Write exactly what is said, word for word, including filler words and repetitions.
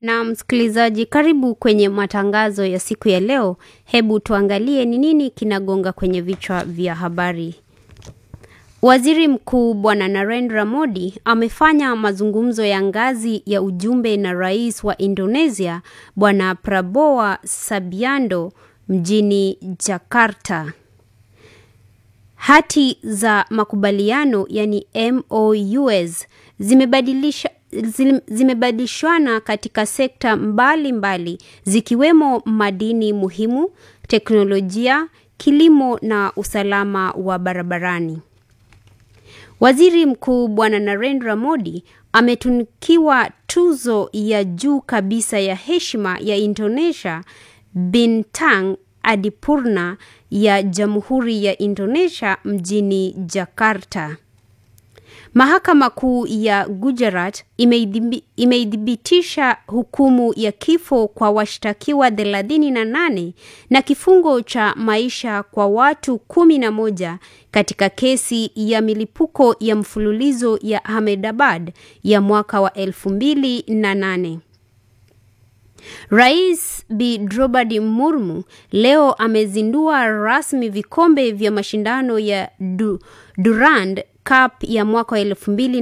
Na msikilizaji, karibu kwenye matangazo ya siku ya leo. Hebu tuangalie ni nini kinagonga kwenye vichwa vya habari. Waziri Mkuu Bwana Narendra Modi amefanya mazungumzo ya ngazi ya ujumbe na Rais wa Indonesia Bwana Prabowo Subianto mjini Jakarta. Hati za makubaliano yani M O Us zimebadilisha zimebadilishwana katika sekta mbali mbali zikiwemo madini muhimu, teknolojia, kilimo na usalama wa barabarani. Waziri Mkuu Bwana Narendra Modi ametunikiwa tuzo ya juu kabisa ya heshima ya Indonesia Bintang Adipurna ya Jamhuri ya Indonesia mjini Jakarta. Mahakama Kuu ya Gujarat imeidhibitisha hukumu ya kifo kwa washtakiwa thelathini na nane na kifungo cha maisha kwa watu kumi na moja katika kesi ya milipuko ya mfululizo ya Ahmedabad ya mwaka wa elfu mbili na nane. Rais Bi Draupadi Murmu leo amezindua rasmi vikombe vya mashindano ya du, Durand Cup ya mwaka wa elfu mbili